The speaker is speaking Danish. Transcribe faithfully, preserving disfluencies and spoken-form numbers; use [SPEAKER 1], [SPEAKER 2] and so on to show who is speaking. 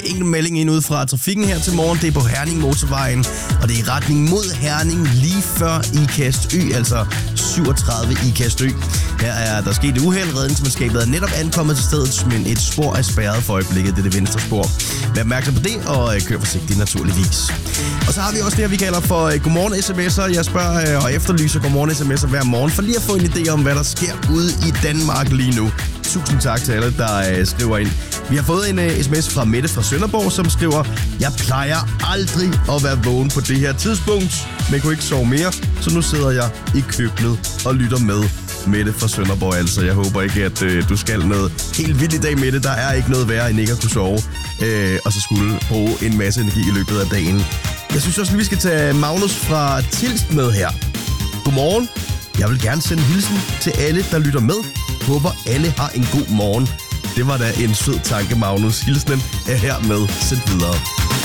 [SPEAKER 1] En melding ind ud fra trafikken her til morgen. Det er på Herning Motorvejen, og det er i retning mod Herning lige før Ikast Ø, altså syvogtredive Ikast Ø. Her er der sket et uheld. Redningsmandskabet er netop ankommet til stedet, men et spor er spærret for øjeblikket. Det er det venstre spor. Vær opmærksom på det, og kør forsigtigt naturligvis. Og så har vi også det her, vi kalder for godmorgen sms'er. Jeg spørger og efterlyser godmorgen sms'er hver morgen, for lige at få en idé om, hvad der sker ude i Danmark lige nu. Tusind tak til alle, der skriver ind. Vi har fået en uh, sms fra Mette fra Sønderborg, som skriver: Jeg plejer aldrig at være vågen på det her tidspunkt, men kunne ikke sove mere, så nu sidder jeg i køkkenet og lytter med. Mette fra Sønderborg altså. Jeg håber ikke, at uh, du skal noget helt vildt i dag, Mette. Der er ikke noget værre end ikke at kunne sove, uh, og så skulle bruge en masse energi i løbet af dagen. Jeg synes også, at vi skal tage Magnus fra Tilst med her. Godmorgen. Jeg vil gerne sende hilsen til alle, der lytter med. Håber alle har en god morgen. Det var da en sød tanke, Magnus. Hilsenen er hermed sendt videre.